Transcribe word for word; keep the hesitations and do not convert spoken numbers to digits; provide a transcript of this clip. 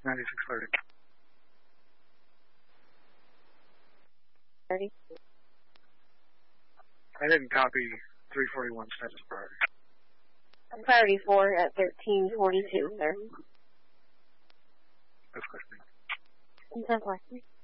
ninety-six thirty. thirty. I didn't copy three forty-one status priority. Priority four at thirteen forty-two, sir. That's good. ten four.